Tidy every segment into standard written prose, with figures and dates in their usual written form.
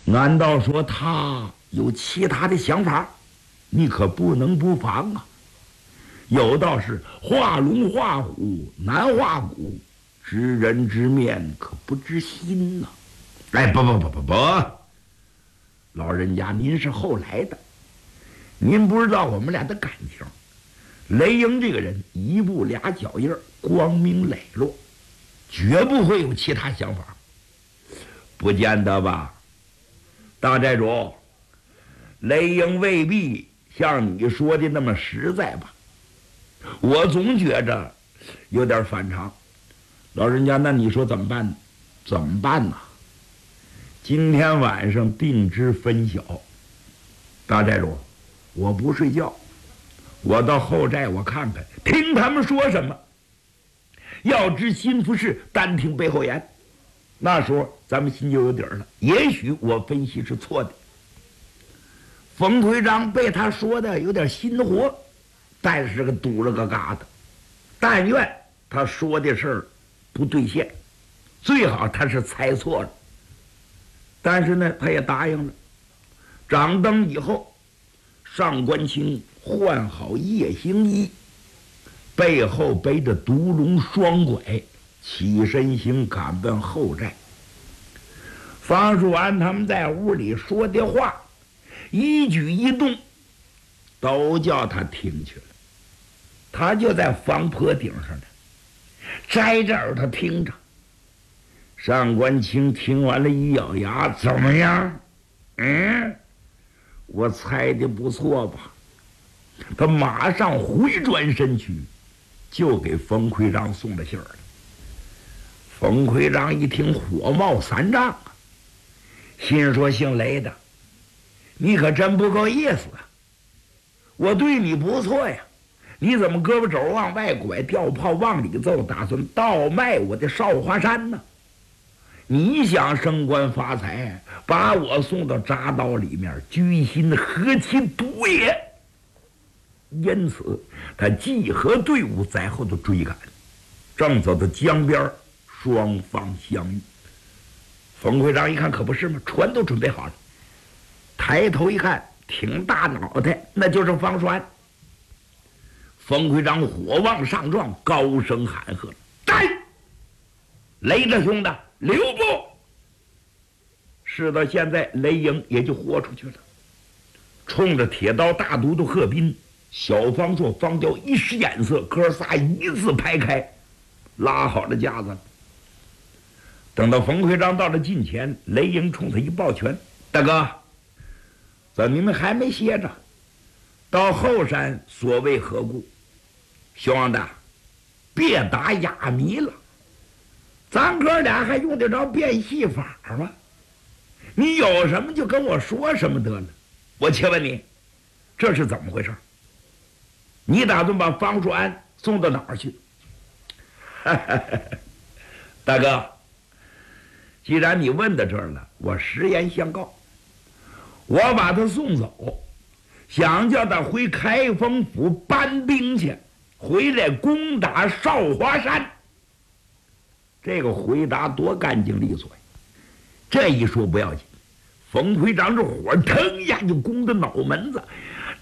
难道说他有其他的想法？你可不能不防啊！有道是画龙画虎难画骨，知人知面可不知心呐。哎，不，老人家您是后来的，您不知道我们俩的感情。雷英这个人一步俩脚印，光明磊落，绝不会有其他想法。不见得吧，大寨主？雷英未必像你说的那么实在吧？我总觉着有点反常。老人家，那你说怎么办呢？怎么办呢？今天晚上定知分晓。大寨主，我不睡觉，我到后寨我看看，听他们说什么。要知心腹事，单听背后言。那时候咱们心就有底儿了。也许我分析是错的。冯奎章被他说的有点心活，但是个堵了个疙瘩。但愿他说的事儿不兑现，最好他是猜错了。但是呢，他也答应了。掌灯以后，上官清换好夜行衣，背后背着独龙双拐，起身行赶奔后寨。方树安他们在屋里说的话，一举一动都叫他听去了。他就在房坡顶上呢，摘着耳朵听着。上官清听完了，一咬牙：“怎么样？我猜的不错吧？”他马上回转身去，就给冯奎章送了信儿了。冯奎章一听，火冒三丈啊，心说：“姓雷的，你可真不够意思啊！我对你不错呀，你怎么胳膊肘往外拐，吊炮往里揍，打算倒卖我的少华山呢？你想升官发财，把我送到铡刀里面，居心何其毒也！”因此他集合队伍在后头追赶，正走到江边，双方相遇。冯会长一看，可不是吗？船都准备好了，抬头一看，挺大脑袋，那就是方栓。冯会长火往上撞，高声喊喝：“站！雷子兄弟，留步！”事到现在，雷英也就豁出去了，冲着铁刀大都督贺斌、小方硕、方彪一使眼色，哥仨一字排开，拉好了架子。等到冯奎章到了近前，雷英冲他一抱拳：“大哥，怎么你们还没歇着？到后山所谓何故？兄弟，别打哑谜了，咱哥俩还用得着变戏法吗？你有什么就跟我说什么得了。我且问你，这是怎么回事？你打算把方树安送到哪儿去？”大哥，既然你问到这儿了，我实言相告，我把他送走，想叫他回开封府搬兵去，回来攻打少华山。这个回答多干净利索呀！这一说不要紧，冯奎长这火腾一下就攻到脑门子。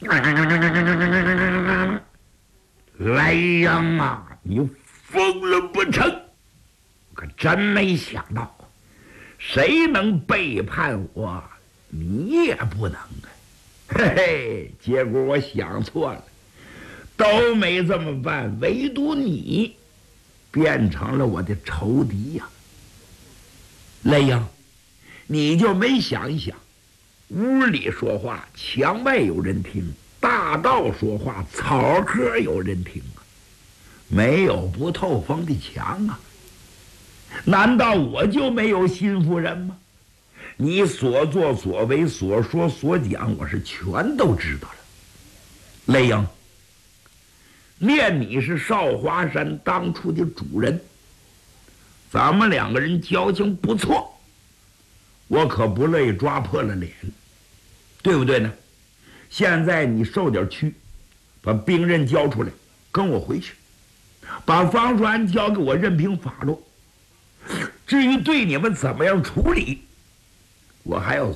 雷英啊，你疯了不成？可真没想到，谁能背叛我，你也不能啊！嘿嘿，结果我想错了，都没这么办，唯独你变成了我的仇敌呀！雷英，你就没想一想，屋里说话，墙外有人听；大道说话，草棵有人听啊！没有不透风的墙啊！难道我就没有心腹人吗？你所作所为、所说所讲，我是全都知道了。雷英，念你是少华山当初的主人，咱们两个人交情不错，我可不乐意抓破了脸，对不对呢？现在你受点屈，把兵刃交出来，跟我回去，把方栓交给我，任凭法落。至于对你们怎么样处理，我还要